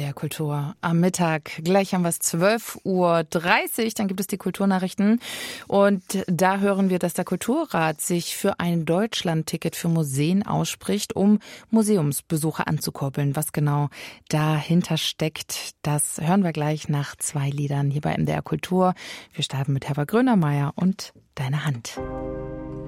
MDR Kultur am Mittag. Gleich haben wir es 12:30 Uhr. Dann gibt es die Kulturnachrichten. Und da hören wir, dass der Kulturrat sich für ein Deutschlandticket für Museen ausspricht, um Museumsbesucher anzukurbeln. Was genau dahinter steckt, das hören wir gleich nach 2 Liedern hier bei MDR Kultur. Wir starten mit Herbert Grönemeyer und Deine Hand.